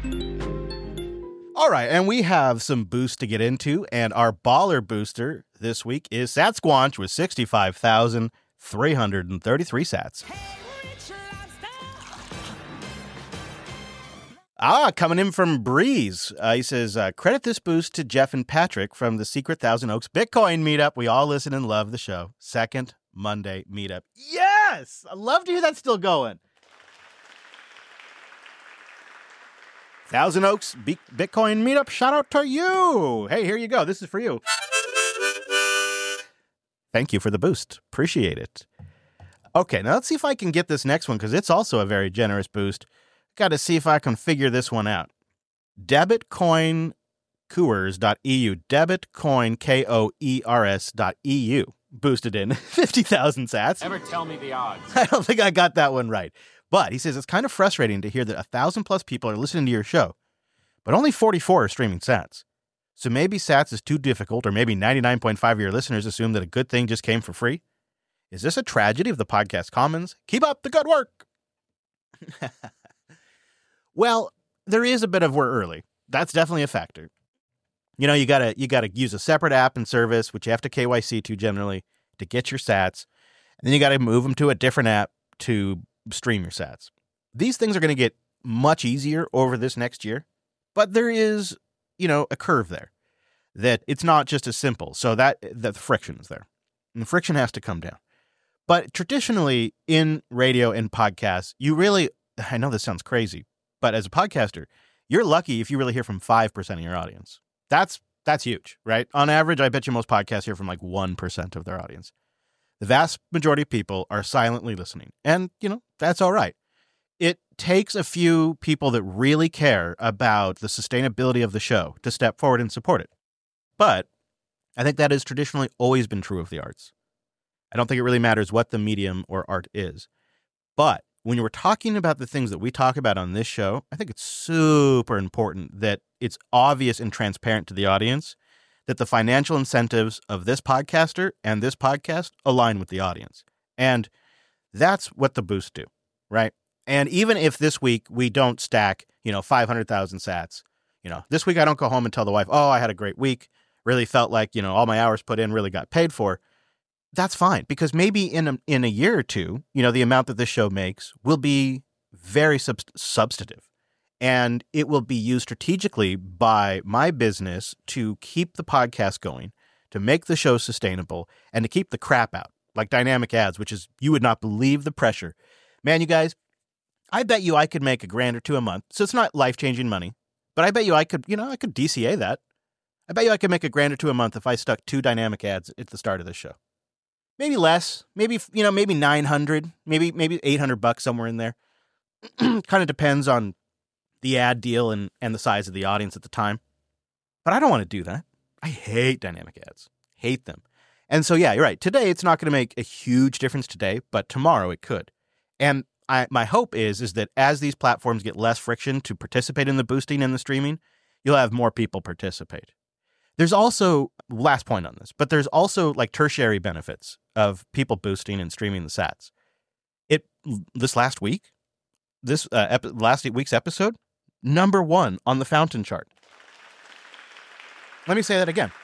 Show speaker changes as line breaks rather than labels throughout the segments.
All right, and we have some boosts to get into, and our baller booster this week is Satsquatch with 65,333 sats. Coming in from Breeze. He says, credit this boost to Jeff and Patrick from the Secret Thousand Oaks Bitcoin meetup. We all listen and love the show. Second Monday meetup. Yes! I love to hear that still going. Thousand Oaks Bitcoin meetup. Shout out to you. Hey, here you go. This is for you. Thank you for the boost. Appreciate it. Okay, now let's see if I can get this next one because it's also a very generous boost. Got to see if I can figure this one out. Debitcoincoers.eu. Debitcoincoers.eu. Boosted in 50,000 sats.
Never tell me the odds.
I don't think I got that one right. But he says it's kind of frustrating to hear that 1,000 plus people are listening to your show, but only 44 are streaming sats. So maybe sats is too difficult, or maybe 99.5 of your listeners assume that a good thing just came for free. Is this a tragedy of the podcast commons? Keep up the good work. Well, there is a bit of we're early. That's definitely a factor. You know, you gotta use a separate app and service, which you have to KYC to generally to get your sats, and then you gotta move them to a different app to stream your sats. These things are going to get much easier over this next year, but there is, a curve there that it's not just as simple. So that the friction is there, and the friction has to come down. But traditionally in radio and podcasts, I know this sounds crazy, but as a podcaster, you're lucky if you really hear from 5% of your audience. That's huge, right? On average, I bet you most podcasts hear from like 1% of their audience. The vast majority of people are silently listening, and, that's all right. It takes a few people that really care about the sustainability of the show to step forward and support it. But I think that has traditionally always been true of the arts. I don't think it really matters what the medium or art is. But when we're talking about the things that we talk about on this show, I think it's super important that it's obvious and transparent to the audience that the financial incentives of this podcaster and this podcast align with the audience. And that's what the boosts do, right? And even if this week we don't stack, 500,000 sats, this week I don't go home and tell the wife, oh, I had a great week, really felt like, all my hours put in really got paid for. That's fine, because maybe in a year or two, the amount that this show makes will be very substantive. And it will be used strategically by my business to keep the podcast going, to make the show sustainable, and to keep the crap out, like dynamic ads, which is, you would not believe the pressure. Man, you guys, I bet you I could make $1,000 or $2,000 a month. So it's not life-changing money, but I bet you I could DCA that. I bet you I could make $1,000 or $2,000 a month if I stuck 2 dynamic ads at the start of the show. Maybe less, maybe 900, maybe $800 somewhere in there. Kind of depends on the ad deal and the size of the audience at the time. But I don't want to do that. I hate dynamic ads. Hate them. And so, yeah, you're right. Today, it's not going to make a huge difference today, but tomorrow it could. And my hope is that as these platforms get less friction to participate in the boosting and the streaming, you'll have more people participate. There's also, last point on this, but there's also like tertiary benefits of people boosting and streaming the sats. Last week's episode, #1 on the Fountain chart. Let me say that again.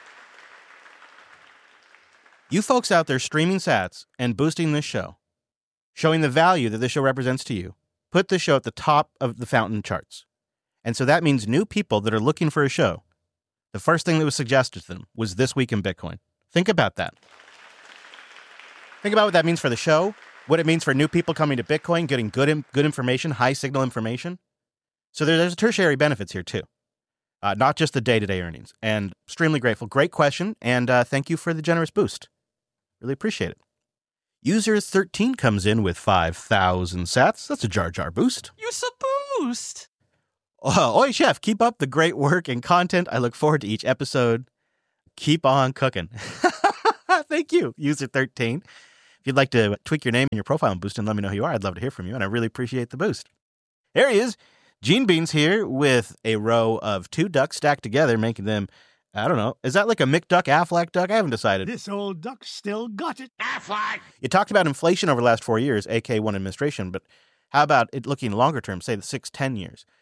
You folks out there streaming sats and boosting this show, showing the value that this show represents to you, put this show at the top of the Fountain charts. And so that means new people that are looking for a show, the first thing that was suggested to them was This Week in Bitcoin. Think about that. Think about what that means for the show, what it means for new people coming to Bitcoin, getting good information, high signal information. So there's tertiary benefits here too, not just the day-to-day earnings. And extremely grateful. Great question, and thank you for the generous boost. Really appreciate it. User 13 comes in with 5,000 sats. That's a Jar Jar boost.
Use a boost.
Oi, Chef, keep up the great work and content. I look forward to each episode. Keep on cooking. Thank you, User 13. If you'd like to tweak your name and your profile and boost and let me know who you are, I'd love to hear from you, and I really appreciate the boost. Here he is. Gene Beans here with a row of 2 ducks stacked together, making them, I don't know, is that like a McDuck, Aflac duck? I haven't decided.
This old duck still got it.
Aflac!
You talked about inflation over the last 4 years, AK1 administration, but how about it looking longer term, say the 6-10 years?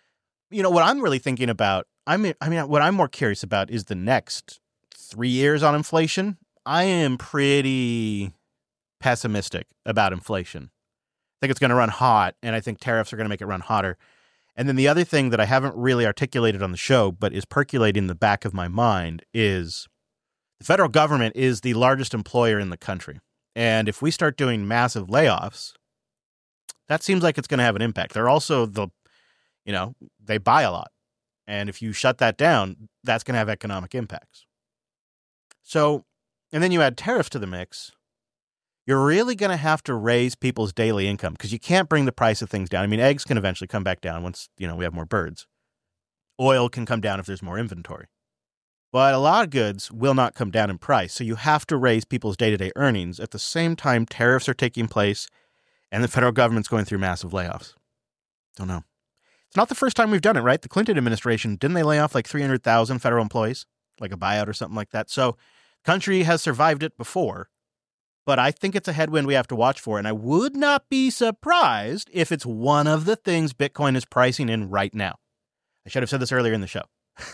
What I'm really thinking about, what I'm more curious about is the next 3 years on inflation. I am pretty pessimistic about inflation. I think it's going to run hot, and I think tariffs are going to make it run hotter. And then the other thing that I haven't really articulated on the show, but is percolating in the back of my mind, is the federal government is the largest employer in the country. And if we start doing massive layoffs, that seems like it's going to have an impact. They're also they buy a lot. And if you shut that down, that's going to have economic impacts. So, and then you add tariffs to the mix, you're really going to have to raise people's daily income because you can't bring the price of things down. I mean, eggs can eventually come back down once, we have more birds. Oil can come down if there's more inventory. But a lot of goods will not come down in price. So you have to raise people's day-to-day earnings. At the same time, tariffs are taking place and the federal government's going through massive layoffs. Don't know. It's not the first time we've done it, right? The Clinton administration, didn't they lay off like 300,000 federal employees? Like a buyout or something like that. So the country has survived it before. But I think it's a headwind we have to watch for, and I would not be surprised if it's one of the things Bitcoin is pricing in right now. I should have said this earlier in the show.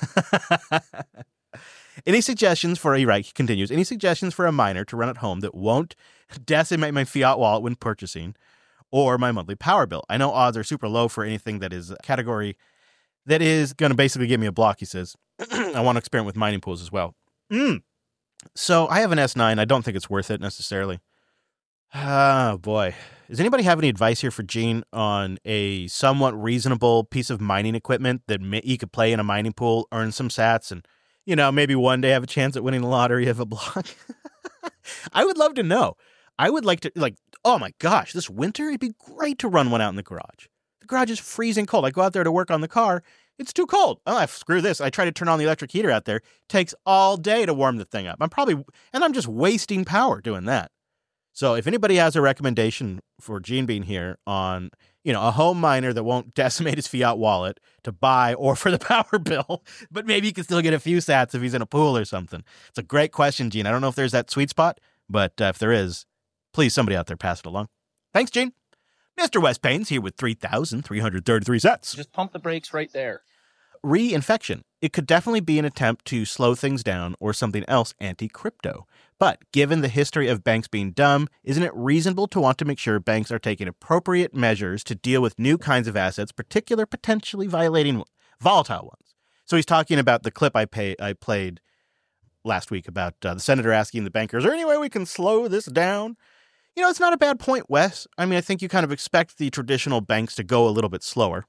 Any suggestions for he continues, any suggestions for a miner to run at home that won't decimate my fiat wallet when purchasing or my monthly power bill? I know odds are super low for anything that is a category that is going to basically give me a block, he says. I want to experiment with mining pools as well. So I have an S9. I don't think it's worth it necessarily. Oh, boy. Does anybody have any advice here for Gene on a somewhat reasonable piece of mining equipment that he could play in a mining pool, earn some sats, and, maybe one day have a chance at winning the lottery of a block? I would love to know. I would like to, oh my gosh, this winter, it'd be great to run one out in the garage. The garage is freezing cold. I go out there to work on the car. It's too cold. Oh, screw this. I try to turn on the electric heater out there. It takes all day to warm the thing up. I'm just wasting power doing that. So if anybody has a recommendation for Gene Bean here on, a home miner that won't decimate his fiat wallet to buy or for the power bill, but maybe he can still get a few sats if he's in a pool or something. It's a great question, Gene. I don't know if there's that sweet spot, but if there is, please somebody out there pass it along. Thanks, Gene. Mr. West Payne's here with 3,333 sats.
Just pump the brakes right there.
Reinfection. It could definitely be an attempt to slow things down or something else anti-crypto. But given the history of banks being dumb, isn't it reasonable to want to make sure banks are taking appropriate measures to deal with new kinds of assets, particularly potentially violating volatile ones? So he's talking about the clip I played last week about the senator asking the banker, is there any way we can slow this down? It's not a bad point, Wes. I mean, I think you kind of expect the traditional banks to go a little bit slower.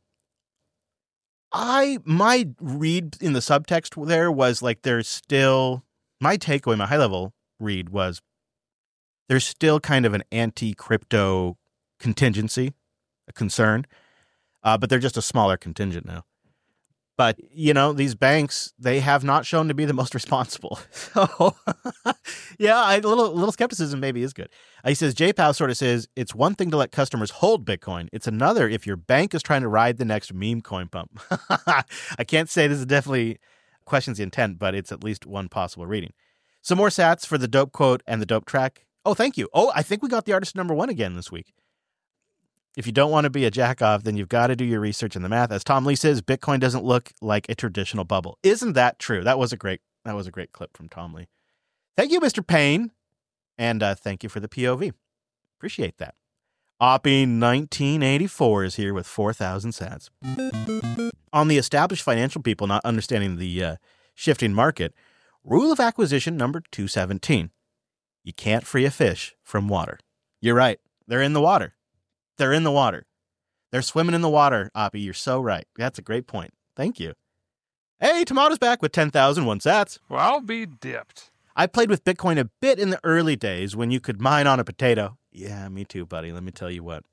My read in the subtext there was there's still, my takeaway, my high level read was there's still kind of an anti-crypto contingency, a concern, but they're just a smaller contingent now. But, these banks, they have not shown to be the most responsible. So, yeah, a little skepticism maybe is good. He says, JPOW sort of says, it's one thing to let customers hold Bitcoin. It's another if your bank is trying to ride the next meme coin pump. I can't say this is definitely questions the intent, but it's at least one possible reading. Some more sats for the dope quote and the dope track. Oh, thank you. Oh, I think we got the artist number 1 again this week. If you don't want to be a jack-off, then you've got to do your research and the math. As Tom Lee says, Bitcoin doesn't look like a traditional bubble. Isn't that true? That was a great clip from Tom Lee. Thank you, Mr. Payne. And thank you for the POV. Appreciate that. Oppie 1984 is here with 4,000 sats. On the established financial people not understanding the shifting market, rule of acquisition number 217. You can't free a fish from water. You're right. They're in the water. They're in the water. They're swimming in the water, Oppie. You're so right. That's a great point. Thank you. Hey, Tomato's back with 10,001 sats.
Well, I'll be dipped.
I played with Bitcoin a bit in the early days when you could mine on a potato. Yeah, me too, buddy. Let me tell you what.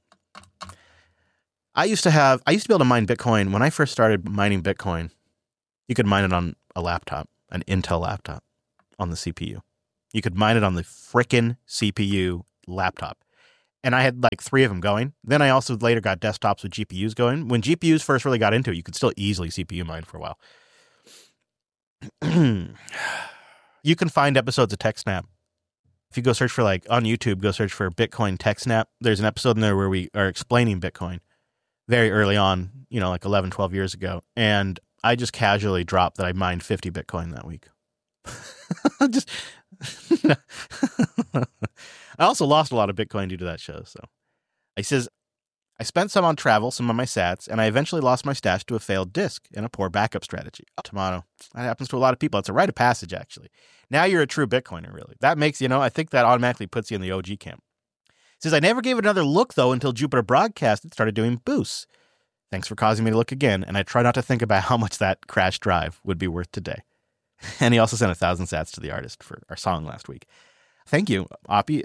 I used to be able to mine Bitcoin. When I first started mining Bitcoin, you could mine it on a laptop, an Intel laptop, on the CPU. You could mine it on the frickin' CPU laptop. And I had 3 of them going. Then I also later got desktops with GPUs going. When GPUs first really got into it, you could still easily CPU mine for a while. You can find episodes of TechSnap. If you go search for on YouTube, go search for Bitcoin TechSnap. There's an episode in there where we are explaining Bitcoin very early on, like 11, 12 years ago. And I just casually dropped that I mined 50 Bitcoin that week. Just, I also lost a lot of Bitcoin due to that show. So he says, I spent some on travel, some on my sats, and I eventually lost my stash to a failed disk and a poor backup strategy. Tomato. That happens to a lot of people. It's a rite of passage, actually. Now you're a true Bitcoiner, really. That makes, I think that automatically puts you in the OG camp. He says, I never gave it another look, though, until Jupiter Broadcasted started doing boosts. Thanks for causing me to look again, and I try not to think about how much that crash drive would be worth today. And he also sent 1,000 sats to the artist for our song last week. Thank you, Oppie.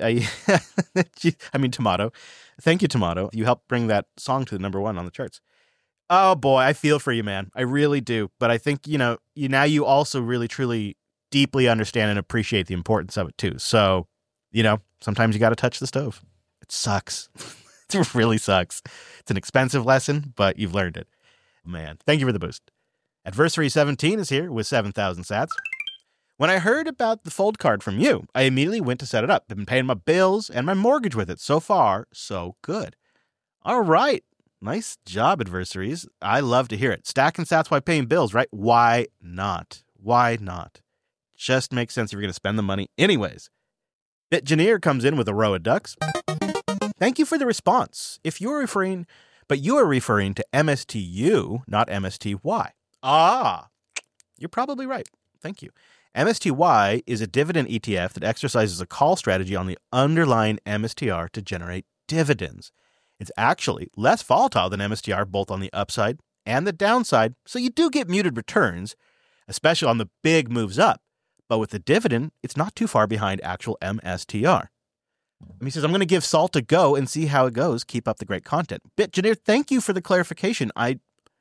Tomato. Thank you, Tomato. You helped bring that song to the number 1 on the charts. Oh, boy, I feel for you, man. I really do. But I think, now you also really, truly, deeply understand and appreciate the importance of it, too. So, sometimes you got to touch the stove. It sucks. It really sucks. It's an expensive lesson, but you've learned it. Man, thank you for the boost. Adversary 17 is here with 7,000 sats. When I heard about the Fold card from you, I immediately went to set it up. I've been paying my bills and my mortgage with it. So far, so good. All right. Nice job, Adversaries. I love to hear it. Stacking sats while paying bills, right? Why not? Why not? Just makes sense if you're going to spend the money anyways. BitGeneer comes in with a row of ducks. Thank you for the response. You are referring to MSTU, not MSTY. Ah, you're probably right. Thank you. MSTY is a dividend ETF that exercises a call strategy on the underlying MSTR to generate dividends. It's actually less volatile than MSTR, both on the upside and the downside, so you do get muted returns, especially on the big moves up. But with the dividend, it's not too far behind actual MSTR. He says, I'm going to give Salt a go and see how it goes. Keep up the great content. BitGeneer, thank you for the clarification. I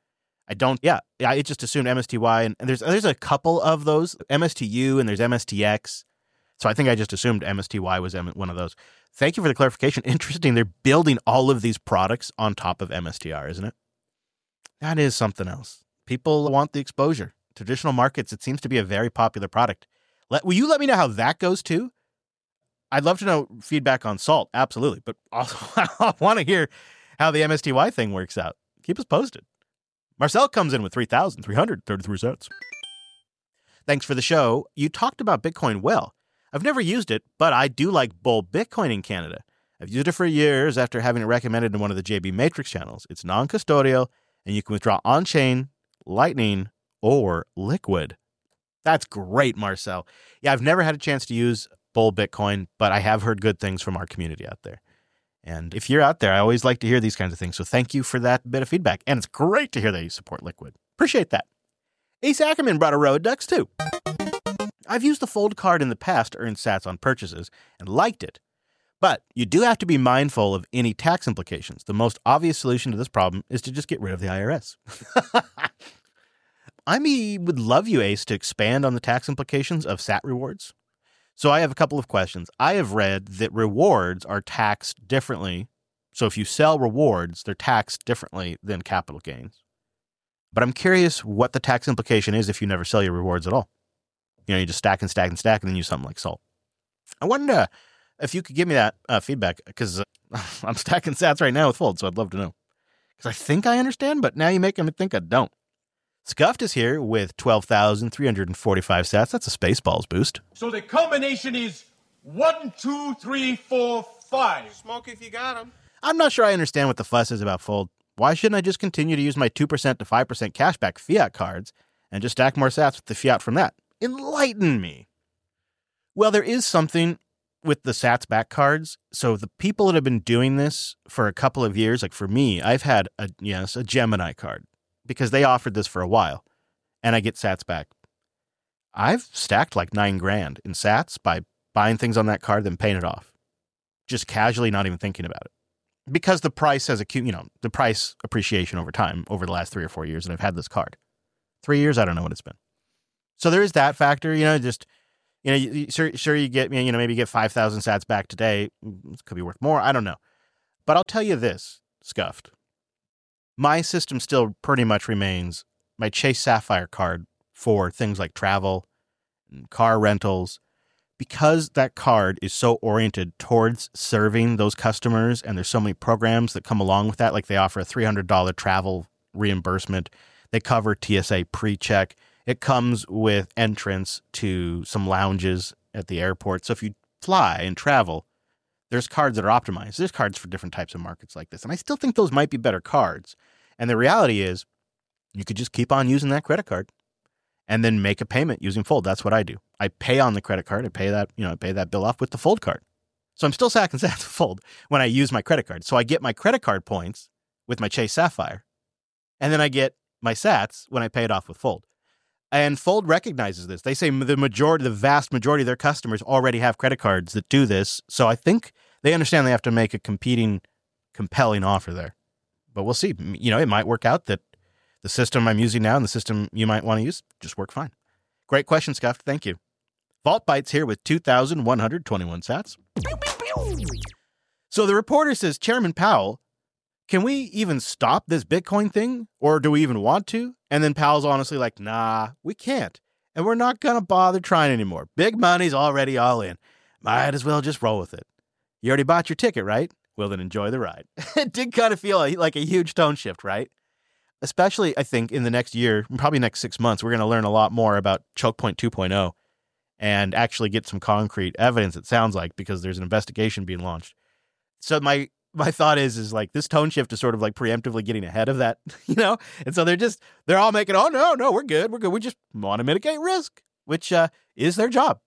just assumed MSTY, and there's a couple of those, MSTU and there's MSTX. So I think I just assumed MSTY was one of those. Thank you for the clarification. Interesting. They're building all of these products on top of MSTR, isn't it? That is something else. People want the exposure. Traditional markets, it seems to be a very popular product. Will you let me know how that goes too? I'd love to know feedback on Salt, absolutely. But also, I want to hear how the MSTY thing works out. Keep us posted. Marcel comes in with 3,333 cents. Thanks for the show. You talked about Bitcoin well. I've never used it, but I do like Bull Bitcoin in Canada. I've used it for years after having it recommended in one of the JB Matrix channels. It's non-custodial, and you can withdraw on-chain, Lightning, or Liquid. That's great, Marcel. Yeah, I've never had a chance to use Bull Bitcoin, but I have heard good things from our community out there. And if you're out there, I always like to hear these kinds of things. So thank you for that bit of feedback. And it's great to hear that you support Liquid. Appreciate that. Ace Ackerman brought a row of ducks too. I've used the Fold card in the past to earn sats on purchases and liked it. But you do have to be mindful of any tax implications. The most obvious solution to this problem is to just get rid of the IRS. I would love you, Ace, to expand on the tax implications of sat rewards. So I have a couple of questions. I have read that rewards are taxed differently. So if you sell rewards, they're taxed differently than capital gains. But I'm curious what the tax implication is if you never sell your rewards at all. You just stack and stack and stack and then use something like Salt. I wonder if you could give me that feedback, because I'm stacking sats right now with Fold, so I'd love to know. Because I think I understand, but now you make me think I don't. Scuffed is here with 12,345 sats. That's a Spaceballs boost.
So the combination is 1, 2, 3, 4, 5.
Smoke if you got them.
I'm not sure I understand what the fuss is about Fold. Why shouldn't I just continue to use my 2% to 5% cashback fiat cards and just stack more sats with the fiat from that? Enlighten me. Well, there is something with the sats back cards. So the people that have been doing this for a couple of years, like for me, I've had a Gemini card, because they offered this for a while, and I get sats back. I've stacked like $9,000 in sats by buying things on that card, then paying it off. Just casually, not even thinking about it. Because the price has the price appreciation over time, over the last 3 or 4 years, and I've had this card. 3 years, I don't know what it's been. So there is that factor, you get, maybe you get 5,000 sats back today. It could be worth more. I don't know. But I'll tell you this, Scuffed. My system still pretty much remains my Chase Sapphire card for things like travel, and car rentals, because that card is so oriented towards serving those customers, and there's so many programs that come along with that, like they offer a $300 travel reimbursement. They cover TSA pre-check. It comes with entrance to some lounges at the airport. So if you fly and travel, there's cards that are optimized. There's cards for different types of markets like this. And I still think those might be better cards. And the reality is you could just keep on using that credit card and then make a payment using Fold. That's what I do. I pay on the credit card. I pay that bill off with the Fold card. So I'm still stacking sats with Fold when I use my credit card. So I get my credit card points with my Chase Sapphire, and then I get my sats when I pay it off with Fold. And Fold recognizes this. They say the vast majority of their customers already have credit cards that do this. So I think they understand they have to make a compelling offer there. But we'll see. It might work out that the system I'm using now and the system you might want to use just work fine. Great question, Scuff. Thank you. Vault Bytes here with 2,121 sats. So the reporter says, Chairman Powell, can we even stop this Bitcoin thing? Or do we even want to? And then Powell's honestly like, nah, we can't. And we're not going to bother trying anymore. Big money's already all in. Might as well just roll with it. You already bought your ticket, right? Well, then enjoy the ride. It did kind of feel like a huge tone shift, right? Especially, I think, in the next year, probably next 6 months, we're going to learn a lot more about Choke Point 2.0 and actually get some concrete evidence, it sounds like, because there's an investigation being launched. So my thought is like this tone shift is sort of like preemptively getting ahead of that, And so they're all making, oh, no, we're good. We just want to mitigate risk, which is their job.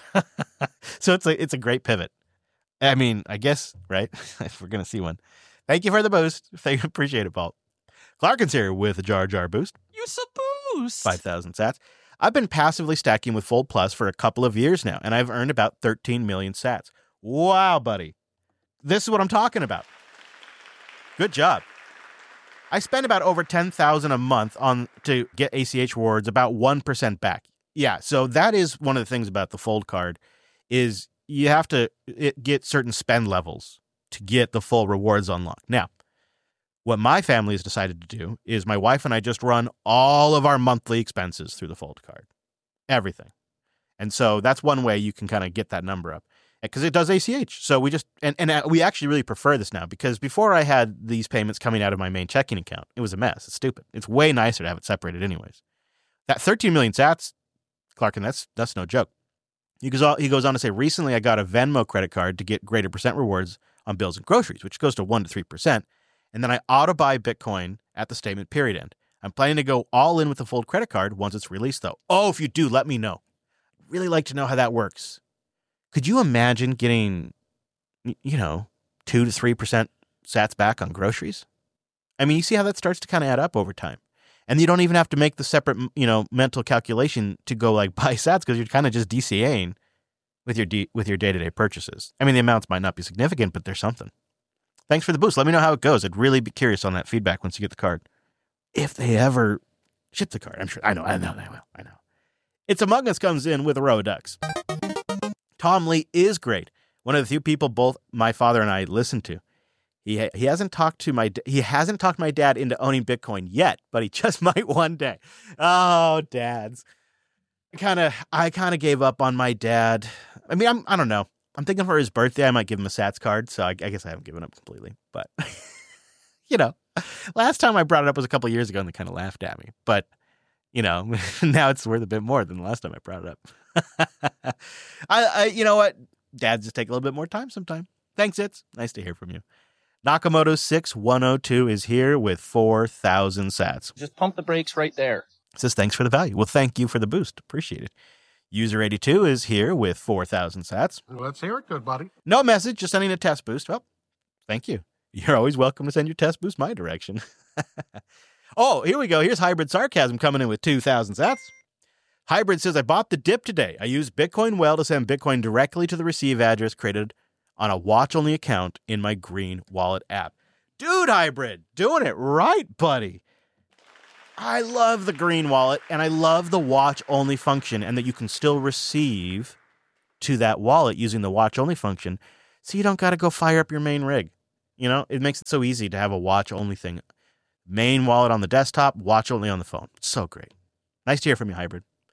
So it's a great pivot. I mean, I guess, right? If we're going to see one. Thank you for the boost. Appreciate it, Paul. Clarkin's here with a Jar Jar boost.
Use a boost.
5,000 sats. I've been passively stacking with Fold Plus for a couple of years now, and I've earned about 13 million sats. Wow, buddy. This is what I'm talking about. Good job. I spend about over 10,000 a month to get ACH rewards, about 1% back. Yeah, so that is one of the things about the Fold card is you have to get certain spend levels to get the full rewards unlocked. Now, what my family has decided to do is my wife and I just run all of our monthly expenses through the Fold card. Everything. And so that's one way you can kind of get that number up. Because it does ACH. So we just, and we actually really prefer this now because before I had these payments coming out of my main checking account, it was a mess. It's stupid. It's way nicer to have it separated anyways. That 13 million sats, Clarkin, that's no joke. He goes on to say, recently I got a Venmo credit card to get greater percent rewards on bills and groceries, which goes to 1 to 3%. And then I auto buy Bitcoin at the statement period end. I'm planning to go all in with the Fold credit card once it's released, though. Oh, if you do, let me know. I'd really like to know how that works. Could you imagine getting, 2 to 3% sats back on groceries? I mean, you see how that starts to kind of add up over time. And you don't even have to make the separate, mental calculation to go like buy sats because you're kind of just DCAing with your day-to-day purchases. I mean, the amounts might not be significant, but there's something. Thanks for the boost. Let me know how it goes. I'd really be curious on that feedback once you get the card. If they ever ship the card, I'm sure. I know they will. I know. It's Among Us comes in with a row of ducks. Tom Lee is great. One of the few people both my father and I listen to. He hasn't talked my dad into owning Bitcoin yet, but he just might one day. Oh, dads. I kind of gave up on my dad. I mean, I don't know. I'm thinking for his birthday, I might give him a Sats card. So I guess I haven't given up completely. But, last time I brought it up was a couple of years ago and they kind of laughed at me. But, now it's worth a bit more than the last time I brought it up. You know what? Dads just take a little bit more time sometime. Thanks, it's nice to hear from you. Nakamoto 6102 is here with 4,000 sats.
Just pump the brakes right there.
Says thanks for the value. Well, thank you for the boost. Appreciate it. User 82 is here with 4,000 sats.
Let's hear it, good buddy.
No message, just sending a test boost. Well, thank you. You're always welcome to send your test boost my direction. Oh, here we go. Here's Hybrid Sarcasm coming in with 2,000 sats. Hybrid says, I bought the dip today. I used Bitcoin Well to send Bitcoin directly to the receive address created on a watch-only account in my Green Wallet app. Dude, Hybrid, doing it right, buddy. I love the Green Wallet, and I love the watch-only function, and that you can still receive to that wallet using the watch-only function, so you don't got to go fire up your main rig. It makes it so easy to have a watch-only thing. Main wallet on the desktop, watch-only on the phone. It's so great. Nice to hear from you, Hybrid.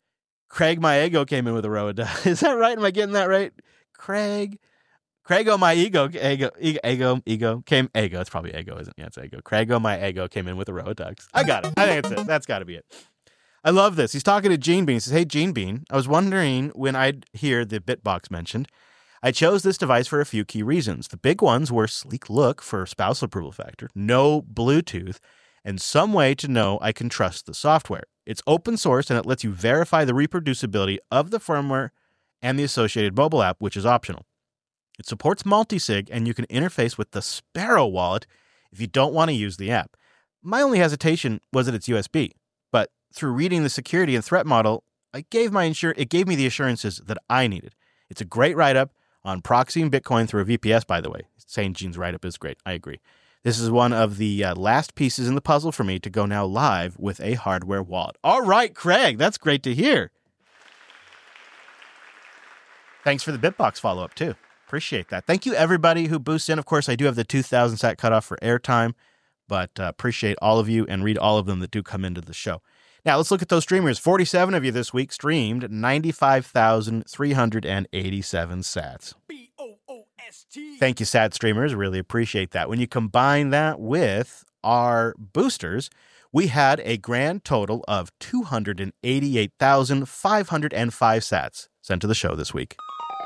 Craig Maego came in with a row of ducks. Is that right? Am I getting that right? Craigo Maego, ego came, ego. It's probably ego, isn't it? Yeah, it's ego. Craigo Maego came in with a row of ducks. I got it. I think it's it. That's got to be it. I love this. He's talking to Gene Bean. He says, hey, Gene Bean, I was wondering when I'd hear the BitBox mentioned. I chose this device for a few key reasons. The big ones were sleek look for spousal approval factor, no Bluetooth, and some way to know I can trust the software. It's open source and it lets you verify the reproducibility of the firmware and the associated mobile app, which is optional. It supports multi-sig and you can interface with the Sparrow wallet if you don't want to use the app. My only hesitation was that it's USB, but through reading the security and threat model, it gave me the assurances that I needed. It's a great write-up on proxying Bitcoin through a VPS, by the way. Saying Gene's write-up is great. I agree. This is one of the last pieces in the puzzle for me to go now live with a hardware wallet. All right, Craig, that's great to hear. Thanks for the BitBox follow-up, too. Appreciate that. Thank you, everybody who boosts in. Of course, I do have the 2,000 sat cutoff for airtime, but appreciate all of you and read all of them that do come into the show. Now, let's look at those streamers. 47 of you this week streamed 95,387 sats. B-O-O-S-T. Thank you, sat streamers. Really appreciate that. When you combine that with our boosters, we had a grand total of 288,505 sats sent to the show this week.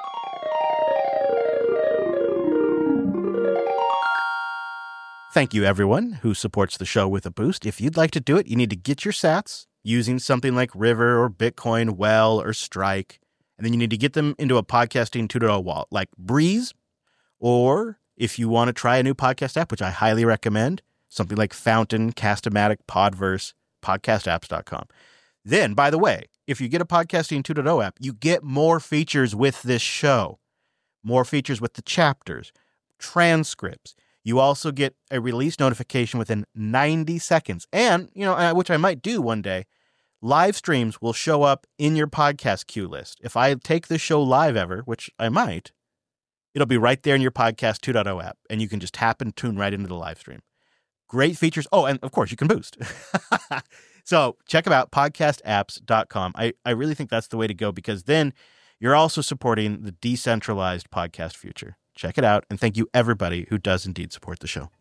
Thank you, everyone who supports the show with a boost. If you'd like to do it, you need to get your sats using something like River or Bitcoin Well or Strike, and then you need to get them into a podcasting 2.0 wallet like Breeze, or if you want to try a new podcast app, which I highly recommend, something like Fountain, Castamatic, Podverse, podcastapps.com. Then, by the way, if you get a podcasting 2.0 app, you get more features with this show, more features with the chapters, transcripts. You also get a release notification within 90 seconds. And, which I might do one day, live streams will show up in your podcast queue list. If I take this show live ever, which I might, it'll be right there in your podcast 2.0 app. And you can just tap and tune right into the live stream. Great features. Oh, and of course, you can boost. So check them out, podcastapps.com. I really think that's the way to go because then you're also supporting the decentralized podcast future. Check it out, and thank you, everybody who does indeed support the show.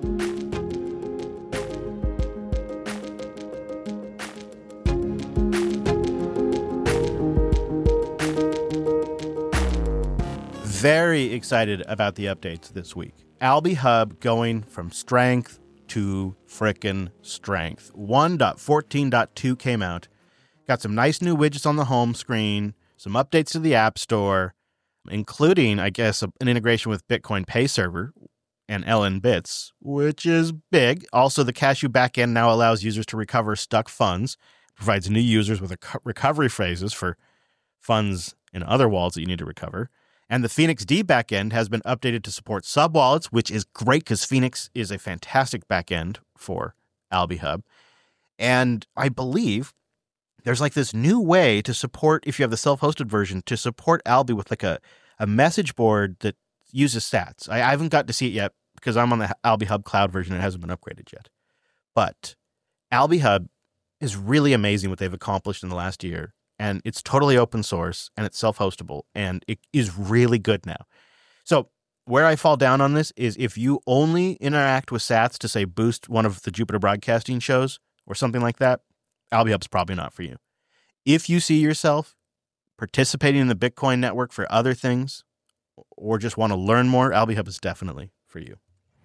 Very excited about the updates this week. Alby Hub going from strength to frickin' strength. 1.14.2 came out. Got some nice new widgets on the home screen, some updates to the App Store, including, I guess, an integration with Bitcoin Pay Server and LN Bits, which is big. Also, the Cashew backend now allows users to recover stuck funds, provides new users with recovery phrases for funds in other wallets that you need to recover. And the Phoenix D backend has been updated to support sub-wallets, which is great because Phoenix is a fantastic backend for Alby Hub. And I believe there's like this new way to support, if you have the self-hosted version, to support Alby with like a message board that uses sats. I haven't got to see it yet because I'm on the Alby Hub cloud version and it hasn't been upgraded yet. But Alby Hub is really amazing what they've accomplished in the last year. And it's totally open source and it's self-hostable and it is really good now. So where I fall down on this is if you only interact with sats to say boost one of the Jupiter Broadcasting shows or something like that, Alby Hub's probably not for you. If you see yourself participating in the Bitcoin network for other things or just want to learn more, Alby Hub is definitely for you.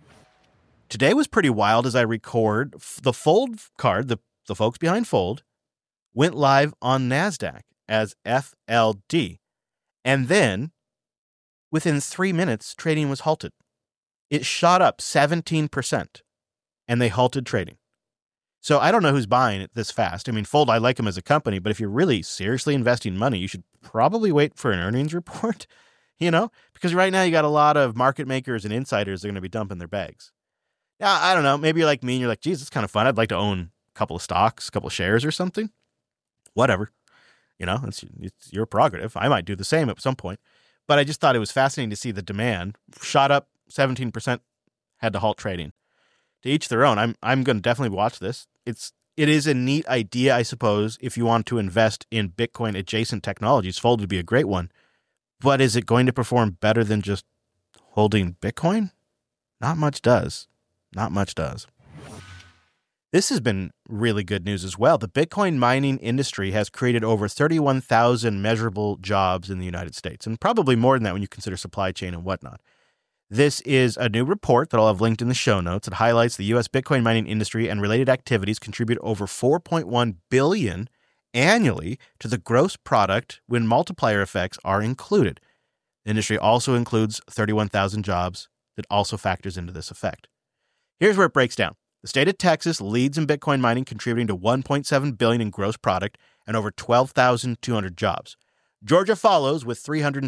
Today was pretty wild as I record. The Fold card, the folks behind Fold, went live on NASDAQ as FLD. And then, within 3 minutes, trading was halted. It shot up 17%, and they halted trading. So I don't know who's buying it this fast. I mean, Fold, I like them as a company, but if you're really seriously investing money, you should probably wait for an earnings report, because right now you got a lot of market makers and insiders that are going to be dumping their bags. Now, I don't know. Maybe you're like me and you're like, geez, it's kind of fun. I'd like to own a couple of stocks, a couple of shares or something. Whatever. It's your prerogative. I might do the same at some point. But I just thought it was fascinating to see the demand shot up 17%, had to halt trading. To each their own. I'm going to definitely watch this. It's It is a neat idea, I suppose, if you want to invest in Bitcoin adjacent technologies. Fold would be a great one. But is it going to perform better than just holding Bitcoin? Not much does. Not much does. This has been really good news as well. The Bitcoin mining industry has created over 31,000 measurable jobs in the United States, and probably more than that when you consider supply chain and whatnot. This is a new report that I'll have linked in the show notes. It highlights the U.S. Bitcoin mining industry and related activities contribute over $4.1 billion annually to the gross product when multiplier effects are included. The industry also includes 31,000 jobs that also factors into this effect. Here's where it breaks down. The state of Texas leads in Bitcoin mining, contributing to $1.7 billion in gross product and over 12,200 jobs. Georgia follows with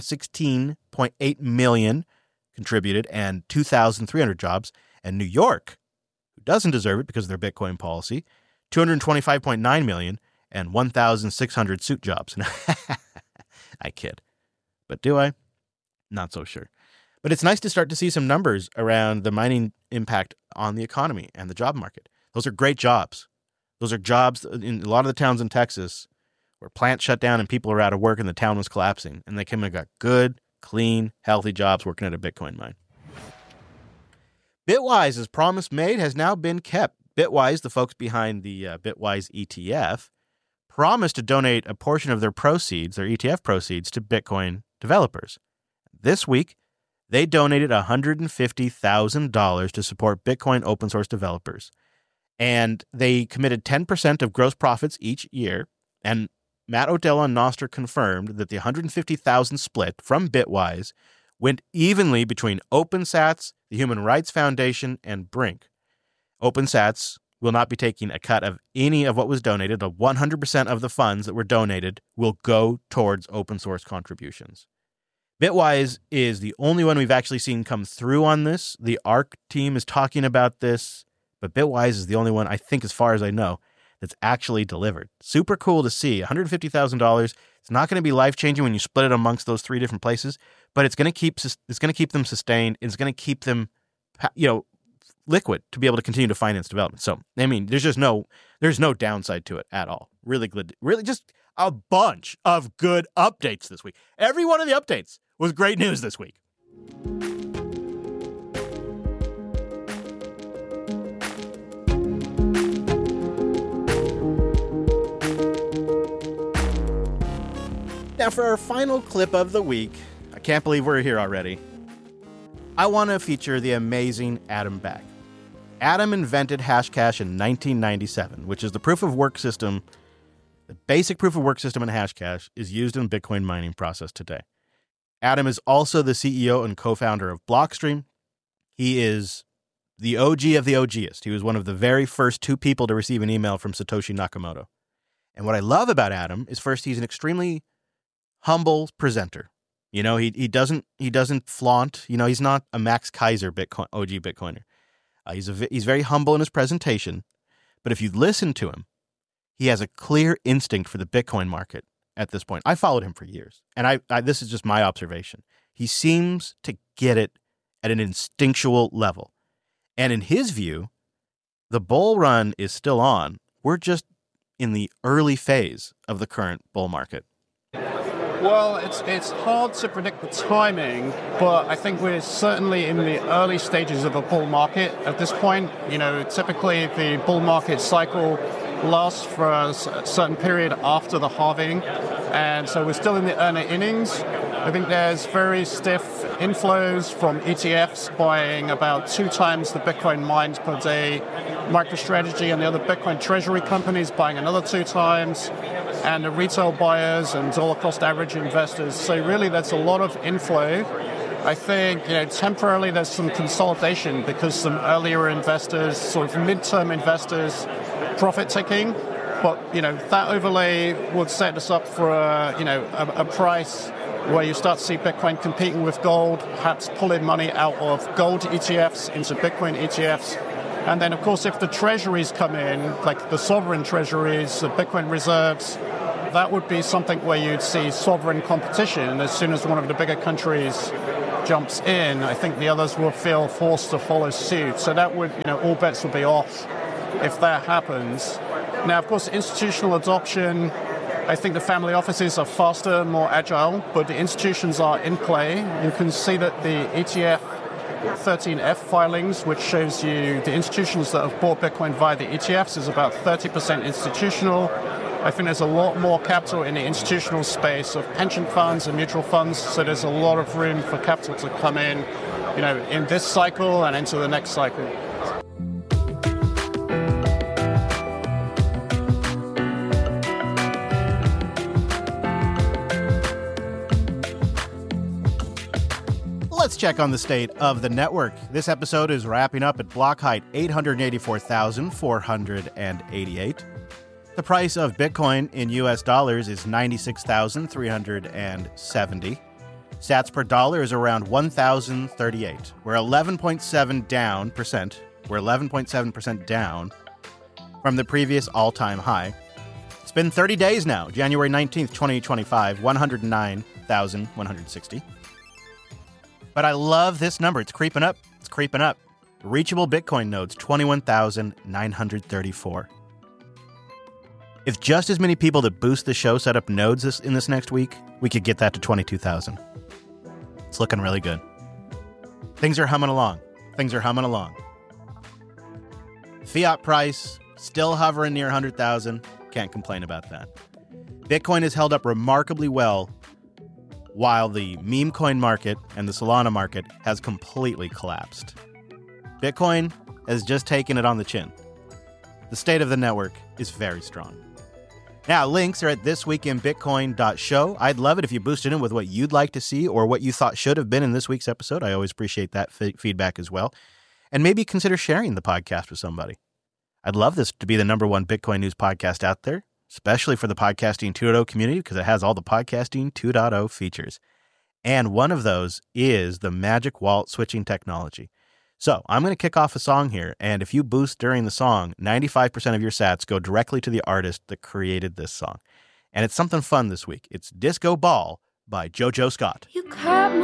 $316.8 million contributed and 2,300 jobs. And New York, who doesn't deserve it because of their Bitcoin policy, $225.9 million and 1,600 suit jobs. I kid. But do I? Not so sure. But it's nice to start to see some numbers around the mining impact on the economy and the job market. Those are great jobs. Those are jobs in a lot of the towns in Texas where plants shut down and people are out of work and the town was collapsing. And they came and got good, clean, healthy jobs working at a Bitcoin mine. Bitwise's promise made has now been kept. Bitwise, the folks behind the Bitwise ETF, promised to donate a portion of their proceeds, their ETF proceeds, to Bitcoin developers. This week, they donated $150,000 to support Bitcoin open source developers. And they committed 10% of gross profits each year. And Matt Odell on Nostr confirmed that the $150,000 split from Bitwise went evenly between OpenSats, the Human Rights Foundation, and Brink. OpenSats will not be taking a cut of any of what was donated. 100% of the funds that were donated will go towards open source contributions. Bitwise is the only one we've actually seen come through on this. The ARC team is talking about this, but Bitwise is the only one, I think, as far as I know, that's actually delivered. Super cool to see. $150,000. It's not going to be life-changing when you split it amongst those three different places, but it's going to keep them sustained. It's going to keep them, liquid to be able to continue to finance development. So, I mean, there's no downside to it at all. Really good. Really just a bunch of good updates this week. Every one of the updates was great news this week. Now, for our final clip of the week, I can't believe we're here already. I want to feature the amazing Adam Back. Adam invented Hashcash in 1997, which is the proof of work system. The basic proof of work system in Hashcash is used in the Bitcoin mining process today. Adam is also the CEO and co-founder of Blockstream. He is the OG of the OGist. He was one of the very first two people to receive an email from Satoshi Nakamoto. And what I love about Adam is, first, he's an extremely humble presenter. You know, he doesn't flaunt. You know, he's not a Max Kaiser OG Bitcoiner. He's very humble in his presentation, but if you listen to him, he has a clear instinct for the Bitcoin market at this point. I followed him for years, and I this is just my observation. He seems to get it at an instinctual level. And in his view, the bull run is still on. We're just in the early phase of the current bull market.
Well, it's hard to predict the timing, but I think we're certainly in the early stages of a bull market at this point. You know, typically the bull market cycle lasts for a certain period after the halving, and so we're still in the early innings. I think there's very stiff inflows from ETFs buying about 2 times the Bitcoin mined per day, MicroStrategy and the other Bitcoin treasury companies buying another 2 times, and the retail buyers and dollar cost average investors. So really that's a lot of inflow. I think, temporarily there's some consolidation because some earlier investors, sort of midterm investors, profit taking. But, that overlay would set us up for a price where you start to see Bitcoin competing with gold, perhaps pulling money out of gold ETFs into Bitcoin ETFs. And then, of course, if the treasuries come in, like the sovereign treasuries, the Bitcoin reserves, that would be something where you'd see sovereign competition. As soon as one of the bigger countries jumps in, I think the others will feel forced to follow suit. So that would, all bets would be off if that happens. Now, of course, institutional adoption, I think the family offices are faster, more agile, but the institutions are in play. You can see that the ETF 13F filings, which shows you the institutions that have bought Bitcoin via the ETFs, is about 30% institutional. I think there's a lot more capital in the institutional space of pension funds and mutual funds, so there's a lot of room for capital to come in, in this cycle and into the next cycle.
Let's check on the state of the network. This episode is wrapping up at block height 884,488. The price of Bitcoin in US dollars is 96,370. Sats per dollar is around 1,038. We're 11.7% down from the previous all-time high. It's been 30 days now, January 19th, 2025, 109,160. But I love this number. It's creeping up. It's creeping up. Reachable Bitcoin nodes, 21,934. If just as many people that boost the show set up nodes in this next week, we could get that to 22,000. It's looking really good. Things are humming along. Fiat price still hovering near 100,000. Can't complain about that. Bitcoin has held up remarkably well, while the meme coin market and the Solana market has completely collapsed. Bitcoin has just taken it on the chin. The state of the network is very strong. Now, links are at thisweekinbitcoin.show. I'd love it if you boosted in with what you'd like to see or what you thought should have been in this week's episode. I always appreciate that feedback as well. And maybe consider sharing the podcast with somebody. I'd love this to be the number one Bitcoin news podcast out there, especially for the Podcasting 2.0 community, because it has all the Podcasting 2.0 features. And one of those is the magic wallet switching technology. So I'm going to kick off a song here, and if you boost during the song, 95% of your sats go directly to the artist that created this song. And it's something fun this week. It's Disco Ball by JoJo Scott.
You caught my